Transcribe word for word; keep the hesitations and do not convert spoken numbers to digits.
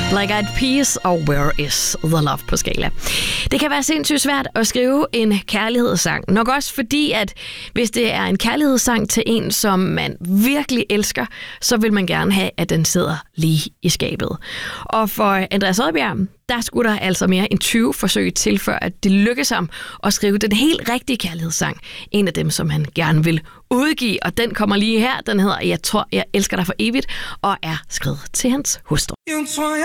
Like Eyed Peas og Where Is The Love på skala. Det kan være sindssygt svært at skrive en kærlighedssang. Nok også fordi, at hvis det er en kærlighedssang til en, som man virkelig elsker, så vil man gerne have, at den sidder lige i skabet. Og for Andreas Odbjerg, der skulle der altså mere end tyve forsøg til, før at det lykkedes ham at skrive den helt rigtige kærlighedssang. En af dem, som han gerne vil udgive, og den kommer lige her. Den hedder Jeg tror, jeg elsker dig for evigt, og er skrevet til hans hustru. Jeg tror, jeg